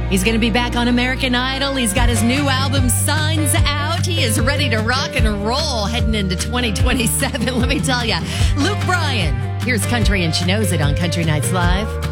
He's going to be back on American Idol. He's got his new album, Signs, out. He is ready to rock and roll heading into 2027. Let me tell you. Luke Bryan. Here's Country and She Knows It on Country Nights Live.